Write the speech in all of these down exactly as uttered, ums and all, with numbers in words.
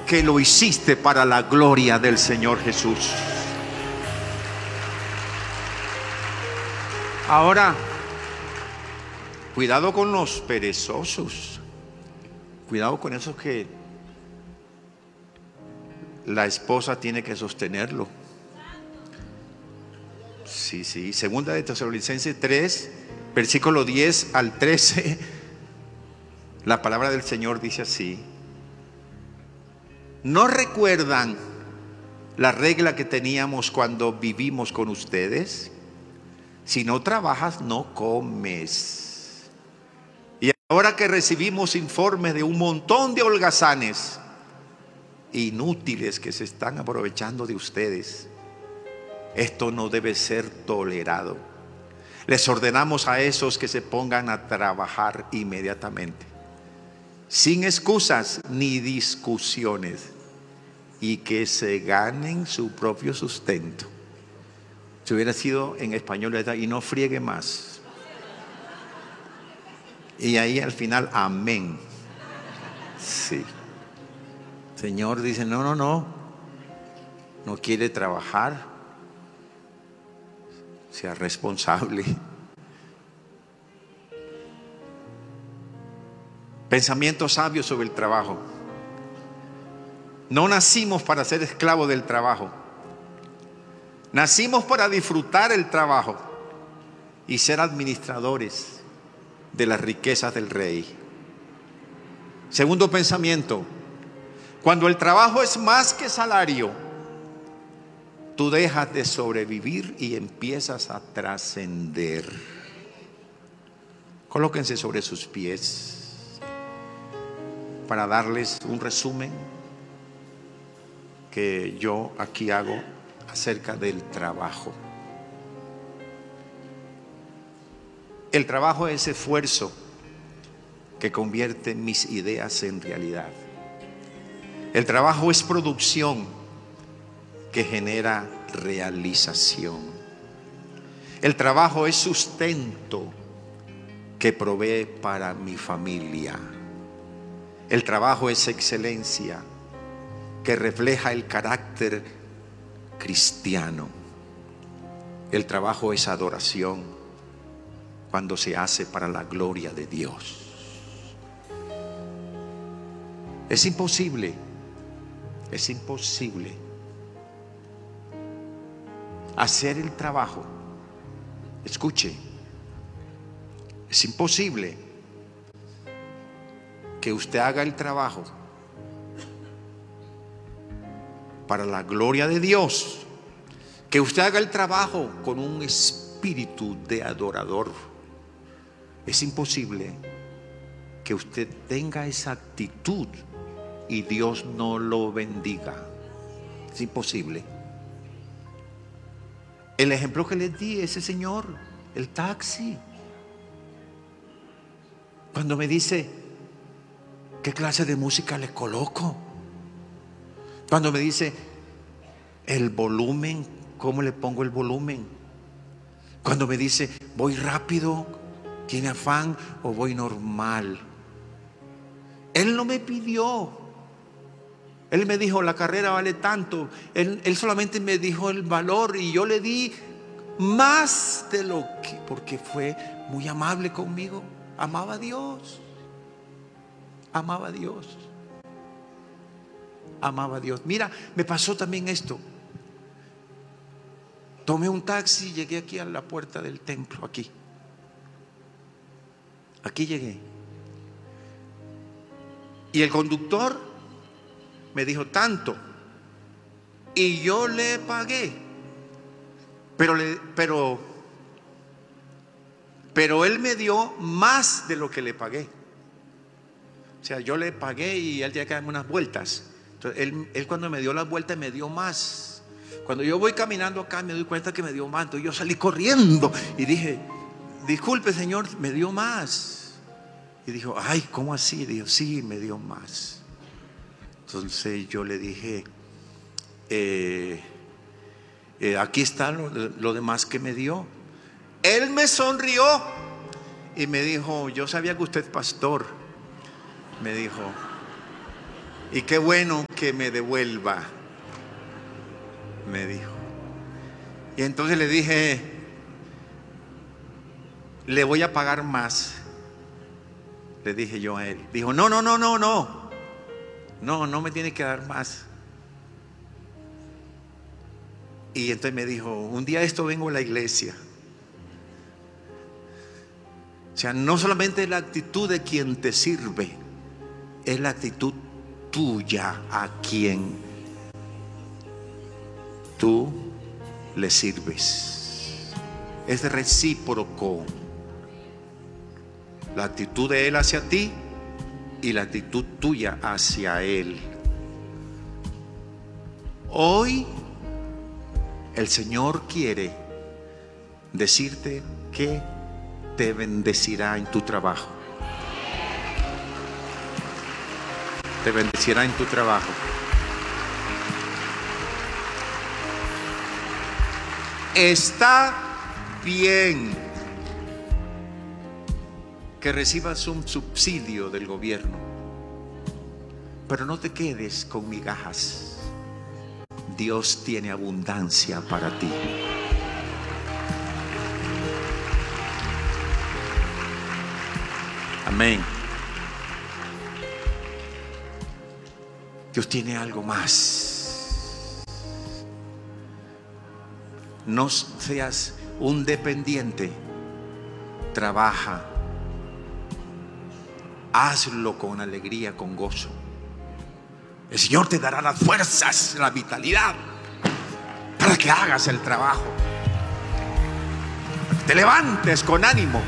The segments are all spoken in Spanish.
porque lo hiciste para la gloria del Señor Jesús. Ahora, cuidado con los perezosos. Cuidado con esos que la esposa tiene que sostenerlo. Sí, sí. Segunda de Tesalonicenses tres, versículo diez al trece. La palabra del Señor dice así: ¿no recuerdan la regla que teníamos cuando vivimos con ustedes? Si no trabajas, no comes. Y ahora que recibimos informes de un montón de holgazanes inútiles que se están aprovechando de ustedes, esto no debe ser tolerado. Les ordenamos a esos que se pongan a trabajar inmediatamente, sin excusas ni discusiones, y que se ganen su propio sustento. Si hubiera sido en español, y no friegue más. Y ahí al final, amén. Sí. Señor dice: no, no, no. No quiere trabajar. Sea responsable. Pensamientos sabios sobre el trabajo. No nacimos para ser esclavos del trabajo. Nacimos para disfrutar el trabajo y ser administradores de las riquezas del Rey. Segundo pensamiento: cuando el trabajo es más que salario, tú dejas de sobrevivir y empiezas a trascender. Colóquense sobre sus pies para darles un resumen que yo aquí hago acerca del trabajo. El trabajo es esfuerzo que convierte mis ideas en realidad. El trabajo es producción que genera realización. El trabajo es sustento que provee para mi familia. El trabajo es excelencia que refleja el carácter cristiano. El trabajo es adoración cuando se hace para la gloria de Dios. Es imposible, es imposible hacer el trabajo. Escuche, es imposible que usted haga el trabajo para la gloria de Dios, que usted haga el trabajo con un espíritu de adorador. Es imposible que usted tenga esa actitud y Dios no lo bendiga. Es imposible. El ejemplo que les di, ese señor, el taxi, cuando me dice: ¿qué clase de música le coloco? Cuando me dice: el volumen, ¿cómo le pongo el volumen? Cuando me dice: voy rápido, ¿tiene afán o voy normal? Él no me pidió. Él me dijo: la carrera vale tanto. Él, él solamente me dijo el valor y yo le di más de lo que, porque fue muy amable conmigo. Amaba a Dios. Amaba a Dios. Amaba a Dios. Mira, me pasó también esto. Tomé un taxi y llegué aquí a la puerta del templo. Aquí. Aquí llegué. Y el conductor me dijo: tanto. Y yo le pagué. Pero, le, pero, pero él me dio más de lo que le pagué. O sea, yo le pagué y él tenía que darme unas vueltas. Entonces, él, él cuando me dio las vueltas me dio más. Cuando yo voy caminando acá me doy cuenta que me dio más. Entonces yo salí corriendo y dije: disculpe, señor, me dio más. Y dijo: ay, ¿cómo así? Y dijo: sí, me dio más. Entonces yo le dije: eh, eh, aquí está lo, lo demás que me dio. Él me sonrió y me dijo: yo sabía que usted es pastor. Me dijo: Y qué bueno que me devuelva, me dijo. Y entonces le dije, le voy a pagar más. Le dije yo a él. Dijo, no, no, no, no, no. No, no me tiene que dar más. Y entonces me dijo, un día esto vengo a la iglesia. O sea, no solamente es la actitud de quien te sirve, es la actitud tuya a quien tú le sirves. Es recíproco. La actitud de él hacia ti y la actitud tuya hacia él. Hoy el Señor quiere decirte que te bendecirá en tu trabajo. Te bendecirá en tu trabajo. Está bien que recibas un subsidio del gobierno, pero no te quedes con migajas. Dios tiene abundancia para ti. Amén. Dios tiene algo más. No seas un dependiente. Trabaja. Hazlo con alegría, con gozo. El Señor te dará las fuerzas, la vitalidad para que hagas el trabajo. Te levantes con ánimo,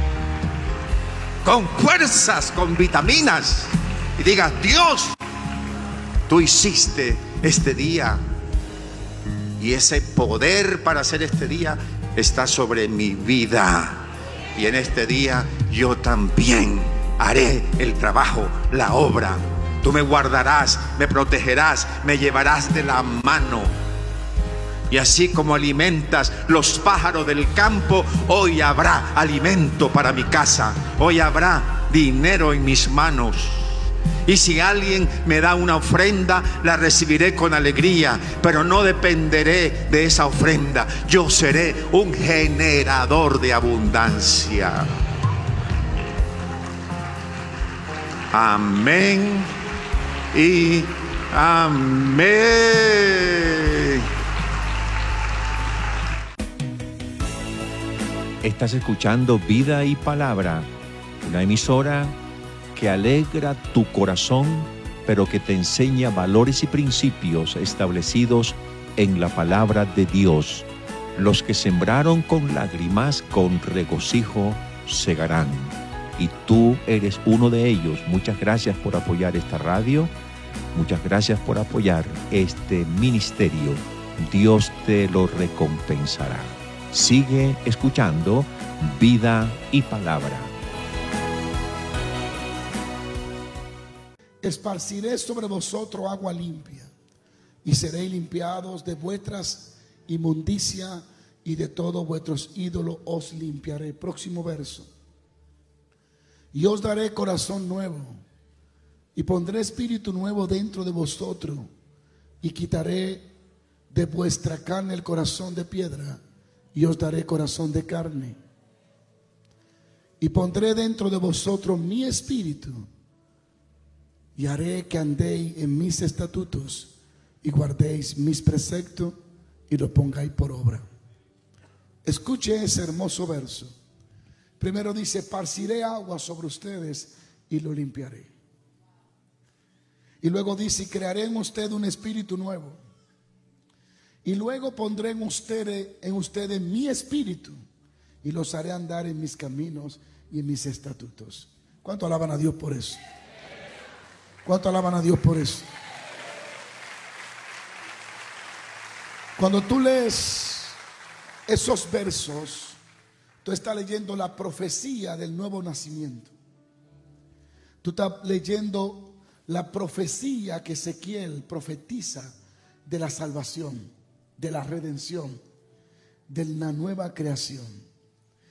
con fuerzas, con vitaminas, y digas: Dios, tú hiciste este día, y ese poder para hacer este día está sobre mi vida, y en este día yo también haré el trabajo, la obra. Tú me guardarás, me protegerás, me llevarás de la mano. Y así como alimentas los pájaros del campo, hoy habrá alimento para mi casa. Hoy habrá dinero en mis manos. Y si alguien me da una ofrenda, la recibiré con alegría, pero no dependeré de esa ofrenda. Yo seré un generador de abundancia. Amén y amén. Estás escuchando Vida y Palabra, una emisora que alegra tu corazón, pero que te enseña valores y principios establecidos en la palabra de Dios. Los que sembraron con lágrimas, con regocijo segarán. Y tú eres uno de ellos. Muchas gracias por apoyar esta radio. Muchas gracias por apoyar este ministerio. Dios te lo recompensará. Sigue escuchando Vida y Palabra. Esparciré sobre vosotros agua limpia, y seréis limpiados de vuestras inmundicia, y de todos vuestros ídolos os limpiaré. Próximo verso. Y os daré corazón nuevo, y pondré espíritu nuevo dentro de vosotros, y quitaré de vuestra carne el corazón de piedra, y os daré corazón de carne. Y pondré dentro de vosotros mi espíritu, y haré que andéis en mis estatutos, y guardéis mis preceptos, y lo pongáis por obra. Escuche ese hermoso verso. Primero dice: esparciré agua sobre ustedes y lo limpiaré. Y luego dice: crearé en usted un espíritu nuevo. Y luego pondré en ustedes, en ustedes mi espíritu, y los haré andar en mis caminos y en mis estatutos. ¿Cuánto alaban a Dios por eso? ¿Cuánto alaban a Dios por eso? Cuando tú lees esos versos, tú estás leyendo la profecía del nuevo nacimiento. Tú estás leyendo la profecía que Ezequiel profetiza de la salvación, de la redención, de la nueva creación.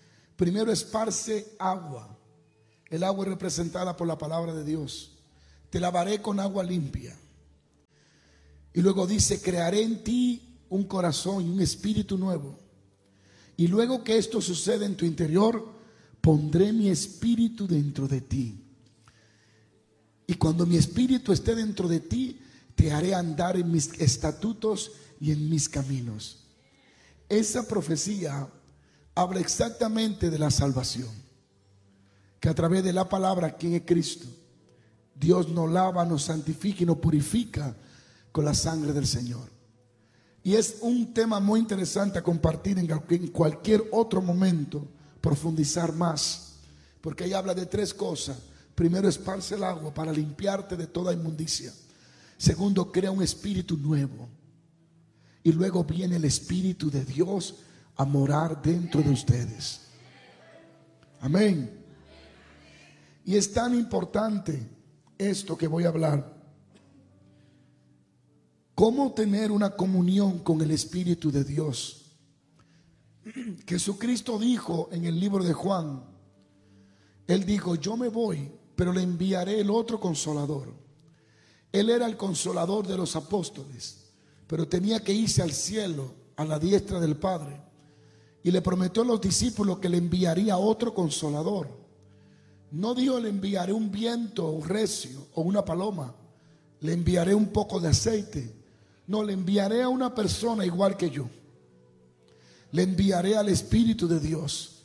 Primero esparce agua. El agua es representada por la palabra de Dios. te lavaré con agua limpia. Y luego dice, crearé en ti un corazón y un espíritu nuevo. Y luego que esto suceda en tu interior, pondré mi espíritu dentro de ti. Y cuando mi espíritu esté dentro de ti, te haré andar en mis estatutos y en mis caminos. Esa profecía habla exactamente de la salvación, que a través de la palabra, quien es Cristo, Dios nos lava, nos santifica y nos purifica con la sangre del Señor. Y es un tema muy interesante a compartir en, en cualquier otro momento, profundizar más, porque ahí habla de tres cosas. Primero, esparce el agua para limpiarte de toda inmundicia. Segundo, crea un espíritu nuevo. Y luego viene el Espíritu de Dios a morar dentro de ustedes. Amén. Y es tan importante esto que voy a hablar. ¿Cómo tener una comunión con el Espíritu de Dios? Jesucristo dijo en el libro de Juan, Él dijo, yo me voy, pero le enviaré el otro consolador. Él era el consolador de los apóstoles, pero tenía que irse al cielo, a la diestra del Padre. Y le prometió a los discípulos que le enviaría otro consolador. No dijo, le enviaré un viento, un recio o una paloma. Le enviaré un poco de aceite. No, le enviaré a una persona igual que yo. Le enviaré al Espíritu de Dios,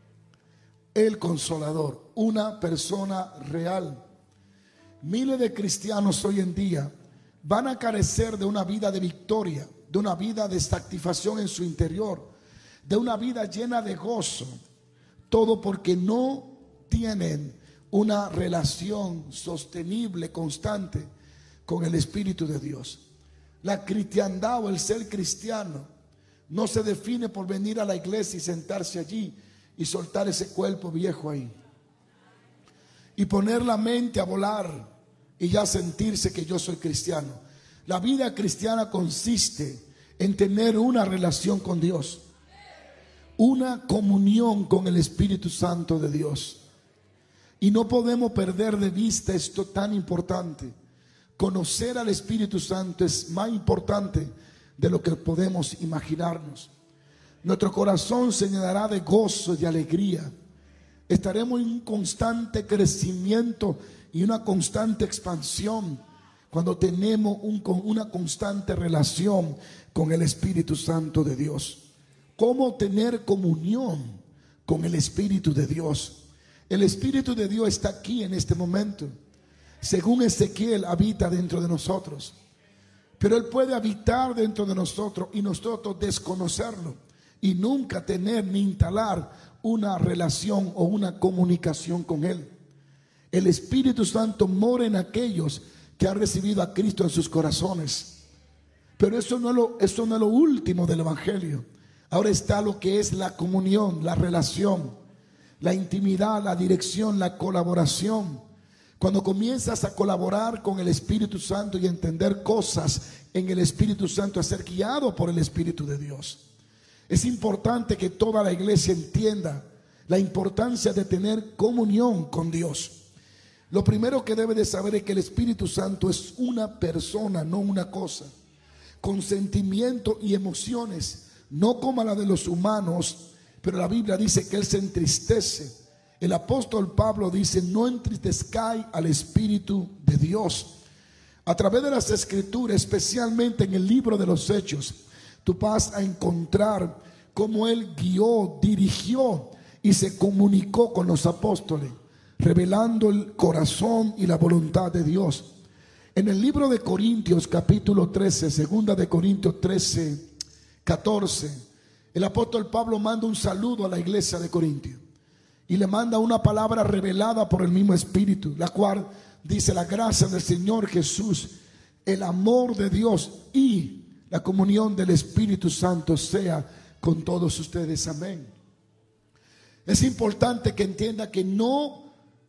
el consolador, una persona real. Miles de cristianos hoy en día van a carecer de una vida de victoria, de una vida de satisfacción en su interior, de una vida llena de gozo. Todo porque no tienen una relación sostenible, constante con el Espíritu de Dios. La cristiandad o el ser cristiano no se define por venir a la iglesia y sentarse allí y soltar ese cuerpo viejo ahí y poner la mente a volar y ya sentirse que yo soy cristiano. La vida cristiana consiste en tener una relación con Dios, una comunión con el Espíritu Santo de Dios. Y no podemos perder de vista esto tan importante. Conocer al Espíritu Santo es más importante de lo que podemos imaginarnos. Nuestro corazón se llenará de gozo y de alegría. Estaremos en un constante crecimiento y una constante expansión cuando tenemos un, una constante relación con el Espíritu Santo de Dios. ¿Cómo tener comunión con el Espíritu de Dios? El Espíritu de Dios está aquí en este momento. Según Ezequiel, habita dentro de nosotros. Pero Él puede habitar dentro de nosotros y nosotros desconocerlo y nunca tener ni instalar una relación o una comunicación con Él. El Espíritu Santo mora en aquellos que han recibido a Cristo en sus corazones. Pero eso no es lo, eso no es lo último del Evangelio. Ahora está lo que es la comunión, la relación, la intimidad, la dirección, la colaboración. Cuando comienzas a colaborar con el Espíritu Santo y entender cosas en el Espíritu Santo, a ser guiado por el Espíritu de Dios. Es importante que toda la iglesia entienda la importancia de tener comunión con Dios. Lo primero que debe de saber es que el Espíritu Santo es una persona, no una cosa, con sentimientos y emociones, no como la de los humanos, pero la Biblia dice que Él se entristece. El apóstol Pablo dice, no entristezcáis al Espíritu de Dios. A través de las Escrituras, especialmente en el libro de los Hechos, tú vas a encontrar cómo Él guió, dirigió y se comunicó con los apóstoles, revelando el corazón y la voluntad de Dios. En el libro de Corintios capítulo trece, segunda de Corintios trece, catorce, el apóstol Pablo manda un saludo a la iglesia de Corintios y le manda una palabra revelada por el mismo Espíritu, la cual dice: la gracia del Señor Jesús, el amor de Dios y la comunión del Espíritu Santo sea con todos ustedes. Amén. Es importante que entienda que no,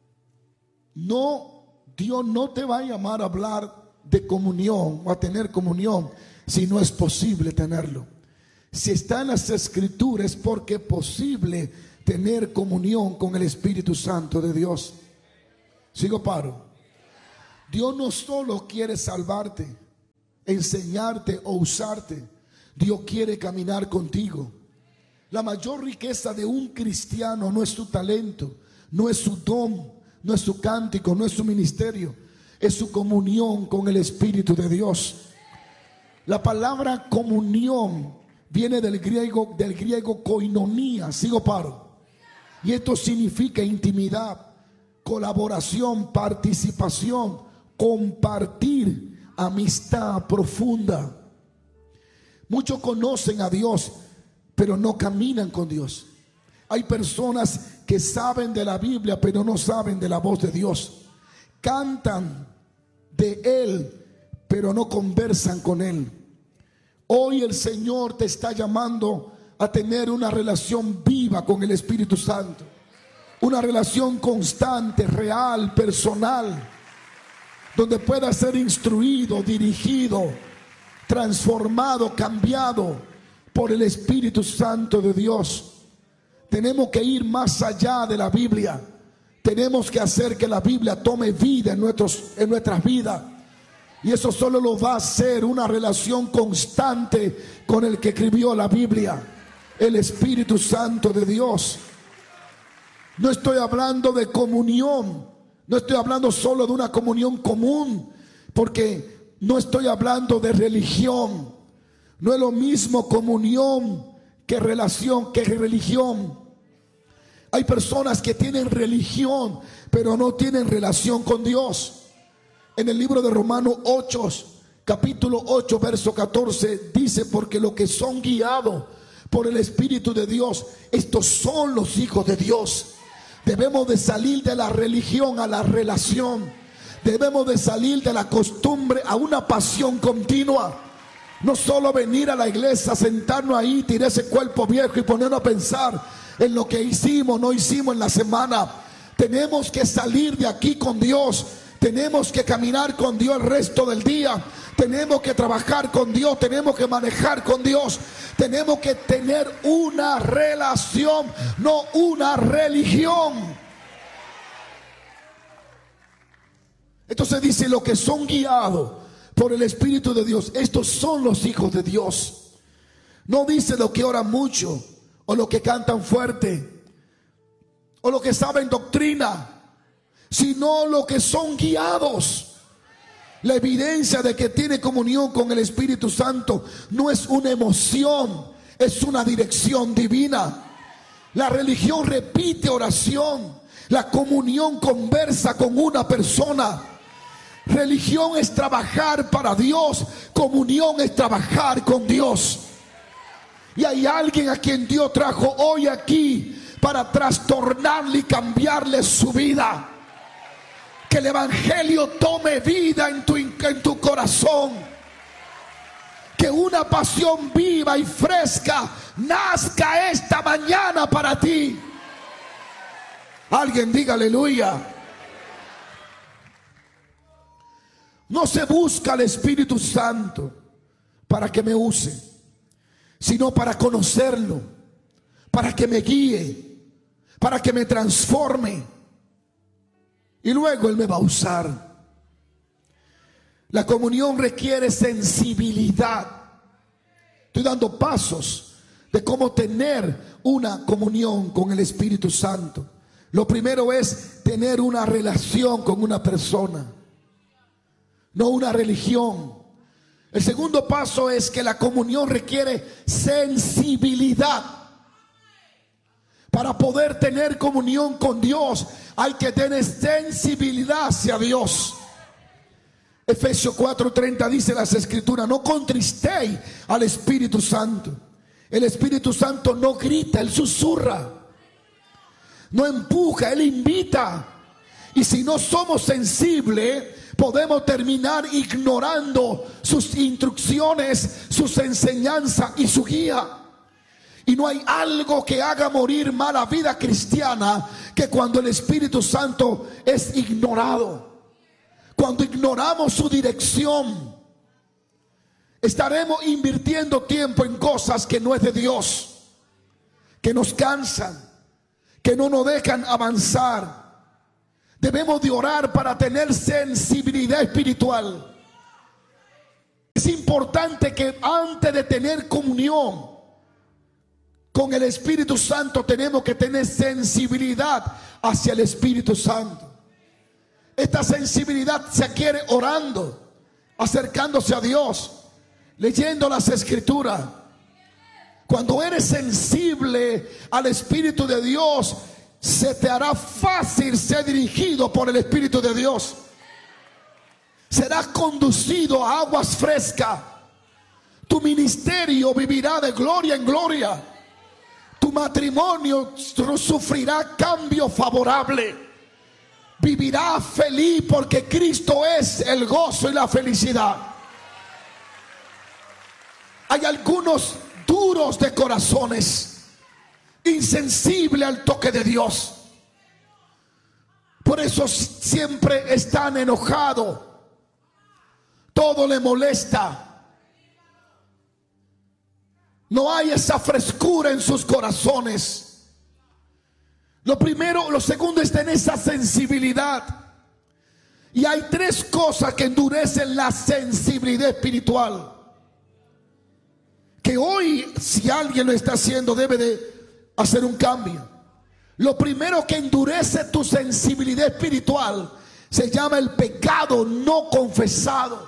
no, Dios no te va a llamar a hablar de comunión o a tener comunión si no es posible tenerlo. Si está en las Escrituras es porque es posible tener comunión con el Espíritu Santo de Dios. Sigo paro. Dios no solo quiere salvarte, enseñarte o usarte. Dios quiere caminar contigo. La mayor riqueza de un cristiano no es su talento, no es su don, no es su cántico, no es su ministerio, es su comunión con el Espíritu de Dios. La palabra comunión viene del griego, del griego koinonia, sigo paro. Y esto significa intimidad, colaboración, participación, compartir, amistad profunda. Muchos conocen a Dios, pero no caminan con Dios. Hay personas que saben de la Biblia, pero no saben de la voz de Dios. Cantan de Él, pero no conversan con Él. Hoy el Señor te está llamando a tener una relación viva con el Espíritu Santo. Una relación constante, real, personal, donde pueda ser instruido, dirigido, transformado, cambiado por el Espíritu Santo de Dios. Tenemos que ir más allá de la Biblia. Tenemos que hacer que la Biblia tome vida en, nuestros, en nuestras vidas. Y eso solo lo va a hacer una relación constante con el que escribió la Biblia, el Espíritu Santo de Dios. No estoy hablando de comunión, no estoy hablando solo de una comunión común, porque no estoy hablando de religión. No es lo mismo comunión que relación, que religión. Hay personas que tienen religión, pero no tienen relación con Dios. En el libro de Romanos ocho, capítulo ocho, verso catorce, dice: porque los que son guiados por el Espíritu de Dios, estos son los hijos de Dios. Debemos de salir de la religión a la relación. Debemos de salir de la costumbre a una pasión continua. No solo venir a la iglesia, sentarnos ahí, tirar ese cuerpo viejo y ponernos a pensar en lo que hicimos, no hicimos en la semana. Tenemos que salir de aquí con Dios. Tenemos que caminar con Dios el resto del día. Tenemos que trabajar con Dios. Tenemos que manejar con Dios. Tenemos que tener una relación, no una religión. Entonces dice: los que son guiados por el Espíritu de Dios, estos son los hijos de Dios. No dice los que oran mucho, o los que cantan fuerte, o los que saben doctrina, sino los que son guiados. La evidencia de que tiene comunión con el Espíritu Santo no es una emoción, es una dirección divina. La religión repite oración, la comunión conversa con una persona. Religión es trabajar para Dios, comunión es trabajar con Dios. Y hay alguien a quien Dios trajo hoy aquí para trastornarle y cambiarle su vida. Que el Evangelio tome vida en tu, en tu corazón. Que una pasión viva y fresca nazca esta mañana para ti. Alguien diga aleluya. No se busca al Espíritu Santo para que me use, sino para conocerlo, para que me guíe, para que me transforme. Y luego Él me va a usar. La comunión requiere sensibilidad. Estoy dando pasos de cómo tener una comunión con el Espíritu Santo. Lo primero es tener una relación con una persona, no una religión. El segundo paso es que la comunión requiere sensibilidad. Para poder tener comunión con Dios hay que tener sensibilidad hacia Dios. Efesios cuatro treinta dice las Escrituras: no contristéis al Espíritu Santo. El Espíritu Santo no grita, Él susurra, no empuja, Él invita. Y si no somos sensibles, podemos terminar ignorando sus instrucciones, sus enseñanzas y su guía. Y no hay algo que haga morir más la vida cristiana que cuando el Espíritu Santo es ignorado. Cuando ignoramos su dirección, estaremos invirtiendo tiempo en cosas que no es de Dios, que nos cansan, que no nos dejan avanzar. Debemos de orar para tener sensibilidad espiritual. Es importante que antes de tener comunión con el Espíritu Santo tenemos que tener sensibilidad hacia el Espíritu Santo. Esta sensibilidad se adquiere orando, acercándose a Dios, leyendo las Escrituras. Cuando eres sensible al Espíritu de Dios, se te hará fácil ser dirigido por el Espíritu de Dios. Serás conducido a aguas frescas. Tu ministerio vivirá de gloria en gloria. Tu matrimonio sufrirá cambio favorable. Vivirá feliz porque Cristo es el gozo y la felicidad. Hay algunos duros de corazones, insensibles al toque de Dios. Por eso siempre están enojados. Todo le molesta. No hay esa frescura en sus corazones. Lo primero, lo segundo es tener esa sensibilidad. Y hay tres cosas que endurecen la sensibilidad espiritual. Que hoy, si alguien lo está haciendo, debe de hacer un cambio. Lo primero que endurece tu sensibilidad espiritual se llama el pecado no confesado.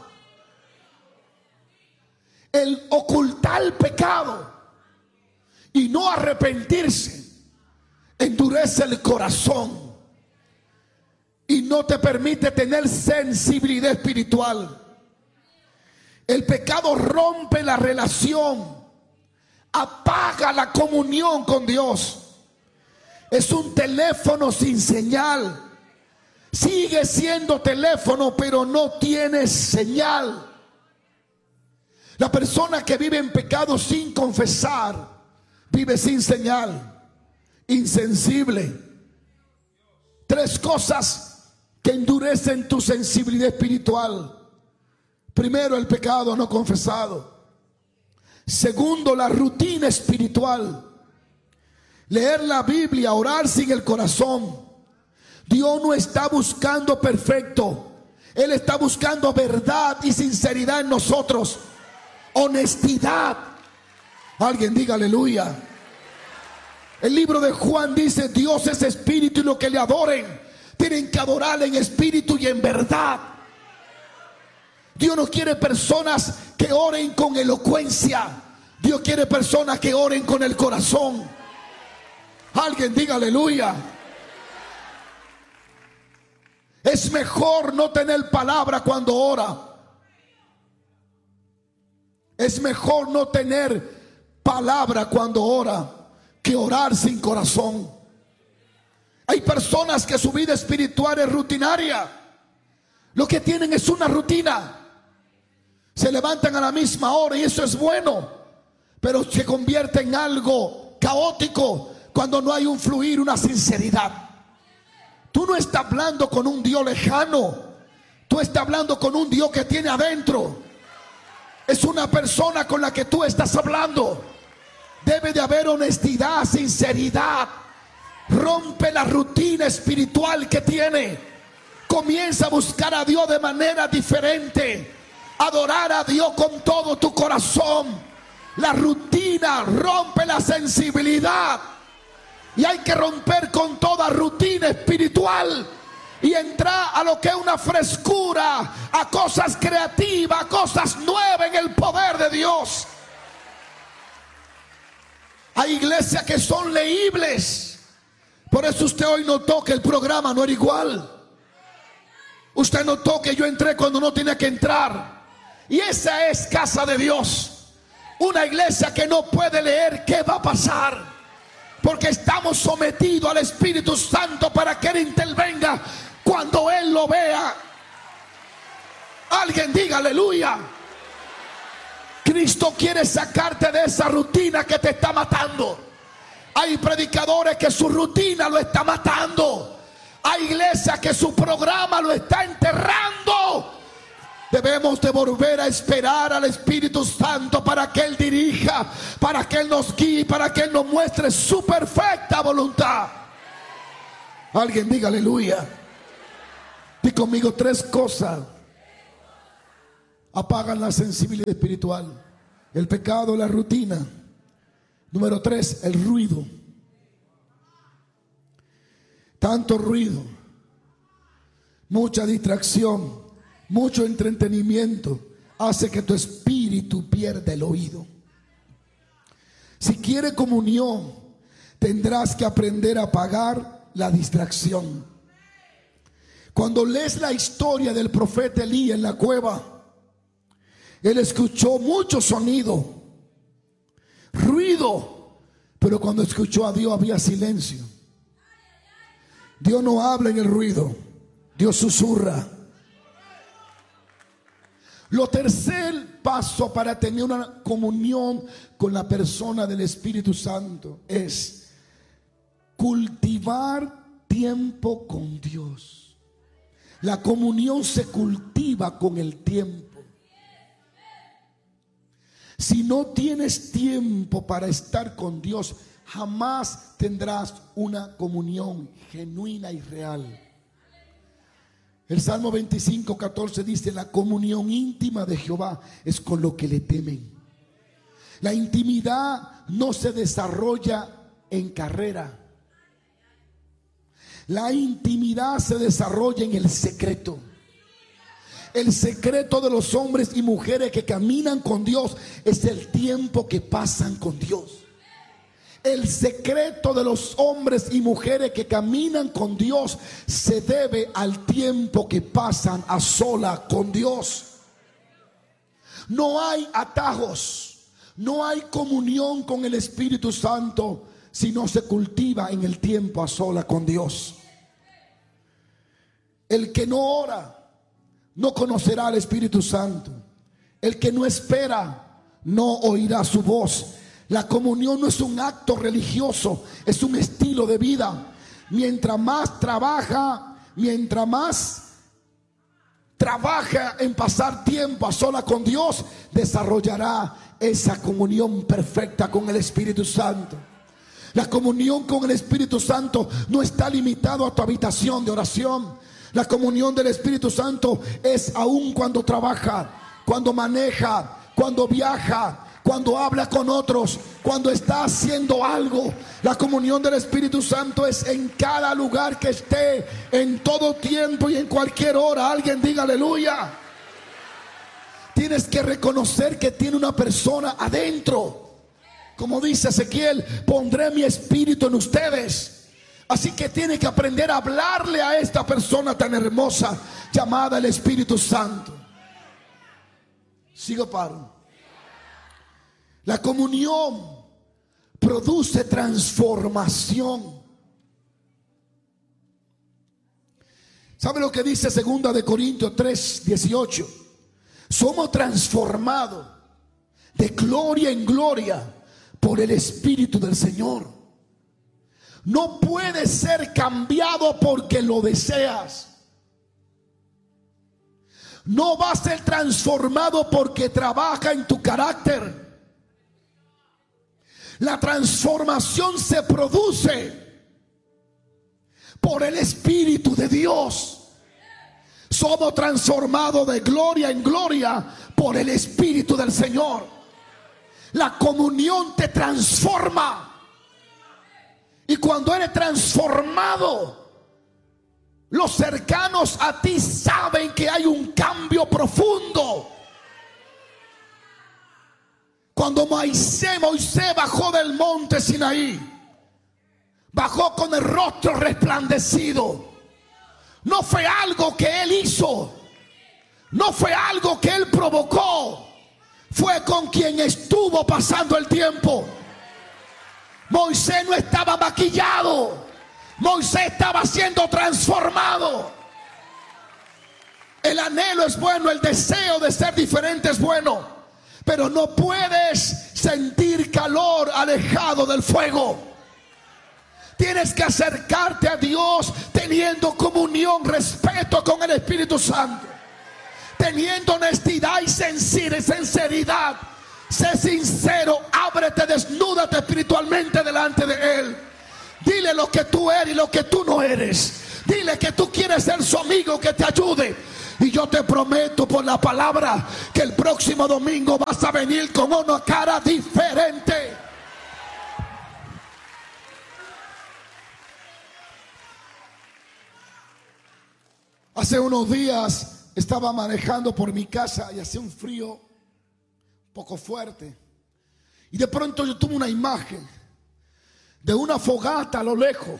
El ocultar el pecado y no arrepentirse endurece el corazón y no te permite tener sensibilidad espiritual. El pecado rompe la relación, apaga la comunión con Dios. Es un teléfono sin señal. Sigue siendo teléfono, pero no tiene señal. La persona que vive en pecado sin confesar, vive sin señal, insensible. Tres cosas que endurecen tu sensibilidad espiritual. Primero, el pecado no confesado. Segundo, la rutina espiritual. Leer la Biblia, orar sin el corazón. Dios no está buscando perfecto. Él está buscando verdad y sinceridad en nosotros. Honestidad. Alguien diga aleluya. El libro de Juan dice: Dios es espíritu y los que le adoren tienen que adorarle en espíritu y en verdad. Dios no quiere personas que oren con elocuencia. Dios quiere personas que oren con el corazón. Alguien diga aleluya. Es mejor no tener palabra cuando ora. Es mejor no tener palabra cuando ora que orar sin corazón. Hay personas que su vida espiritual es rutinaria. Lo que tienen es una rutina. Se levantan a la misma hora y eso es bueno, pero se convierte en algo caótico cuando no hay un fluir, una sinceridad. Tú no estás hablando con un Dios lejano. Tú estás hablando con un Dios que tiene adentro. Es una persona con la que tú estás hablando. Debe de haber honestidad, sinceridad. Rompe la rutina espiritual que tiene. Comienza a buscar a Dios de manera diferente. Adorar a Dios con todo tu corazón. La rutina rompe la sensibilidad. Y hay que romper con toda rutina espiritual y entrar a lo que es una frescura, a cosas creativas, a cosas nuevas en el poder de Dios. Hay iglesias que son leíbles. Por eso usted hoy notó que el programa no era igual. Usted notó que yo entré cuando no tenía que entrar. Y esa es casa de Dios. Una iglesia que no puede leer qué va a pasar, porque estamos sometidos al Espíritu Santo para que Él intervenga cuando Él lo vea. Alguien diga aleluya. Cristo quiere sacarte de esa rutina que te está matando. Hay predicadores que su rutina lo está matando. Hay iglesias que su programa lo está enterrando. Debemos de volver a esperar al Espíritu Santo para que Él dirija, para que Él nos guíe, para que Él nos muestre su perfecta voluntad. Alguien diga aleluya. Di conmigo, tres cosas apagan la sensibilidad espiritual: el pecado, la rutina. Número tres, el ruido. Tanto ruido, mucha distracción, mucho entretenimiento hace que tu espíritu pierda el oído. Si quieres comunión, tendrás que aprender a apagar la distracción. Cuando lees la historia del profeta Elías en la cueva, él escuchó mucho sonido, ruido, pero cuando escuchó a Dios había silencio. Dios no habla en el ruido, Dios susurra. Lo tercer paso para tener una comunión con la persona del Espíritu Santo es cultivar tiempo con Dios. La comunión se cultiva con el tiempo. Si no tienes tiempo para estar con Dios, jamás tendrás una comunión genuina y real. El Salmo veinticinco, catorce dice: la comunión íntima de Jehová es con lo que le temen. La intimidad no se desarrolla en carrera. La intimidad se desarrolla en el secreto. El secreto de los hombres y mujeres que caminan con Dios es el tiempo que pasan con Dios. El secreto de los hombres y mujeres que caminan con Dios se debe al tiempo que pasan a sola con Dios. No hay atajos, no hay comunión con el Espíritu Santo si no se cultiva en el tiempo a sola con Dios. El que no ora no conocerá al Espíritu Santo. El que no espera no oirá su voz. La comunión no es un acto religioso, es un estilo de vida. Mientras más trabaja, mientras más trabaja en pasar tiempo a sola con Dios, desarrollará esa comunión perfecta con el Espíritu Santo. La comunión con el Espíritu Santo no está limitado a tu habitación de oración. La comunión del Espíritu Santo es aún cuando trabaja, cuando maneja, cuando viaja, cuando habla con otros, cuando está haciendo algo. La comunión del Espíritu Santo es en cada lugar que esté, en todo tiempo y en cualquier hora. Alguien diga aleluya. Tienes que reconocer que tiene una persona adentro. Como dice Ezequiel, pondré mi espíritu en ustedes. Así que tiene que aprender a hablarle a esta persona tan hermosa llamada el Espíritu Santo. Sigo paro. La comunión produce transformación. ¿Sabe lo que dice segunda de Corintios tres, dieciocho? Somos transformados de gloria en gloria por el Espíritu del Señor. No puede ser cambiado porque lo deseas. No va a ser transformado porque trabaja en tu carácter. La transformación se produce por el Espíritu de Dios. Somos transformados de gloria en gloria por el Espíritu del Señor. La comunión te transforma. Y cuando eres transformado, los cercanos a ti saben que hay un cambio profundo. Cuando Moisés, Moisés bajó del monte Sinaí, bajó con el rostro resplandecido. No fue algo que él hizo, no fue algo que él provocó, fue con quien estuvo pasando el tiempo. Moisés no estaba maquillado, Moisés estaba siendo transformado. El anhelo es bueno, el deseo de ser diferente es bueno, pero no puedes sentir calor alejado del fuego. Tienes que acercarte a Dios teniendo comunión, respeto con el Espíritu Santo, teniendo honestidad y sinceridad. Sé sincero, ábrete, desnúdate espiritualmente delante de Él. Dile lo que tú eres y lo que tú no eres. Dile que tú quieres ser su amigo, que te ayude. Y yo te prometo por la palabra que el próximo domingo vas a venir con una cara diferente. Hace unos días estaba manejando por mi casa y hacía un frío un poco fuerte. Y de pronto yo tuve una imagen de una fogata a lo lejos.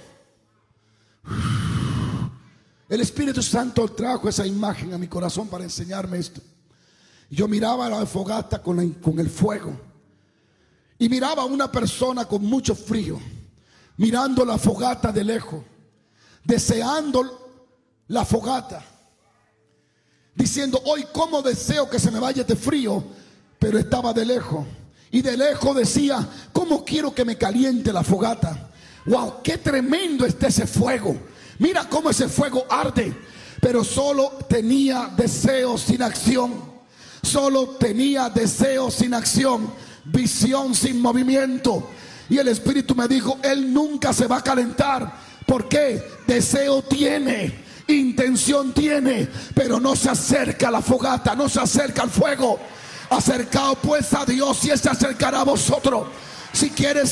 El Espíritu Santo trajo esa imagen a mi corazón para enseñarme esto. Yo miraba la fogata con, la, con el fuego. Y miraba a una persona con mucho frío, mirando la fogata de lejos, deseando la fogata, diciendo: hoy cómo deseo que se me vaya este frío. Pero estaba de lejos. Y de lejos decía: cómo quiero que me caliente la fogata. Wow, qué tremendo está ese fuego. Mira cómo ese fuego arde. Pero solo tenía deseos sin acción. Solo tenía deseos sin acción. Visión sin movimiento. Y el Espíritu me dijo: él nunca se va a calentar. ¿Por qué? Deseo tiene, intención tiene, pero no se acerca a la fogata, no se acerca al fuego. Acercaos pues a Dios y Él se acercará a vosotros. Si quieres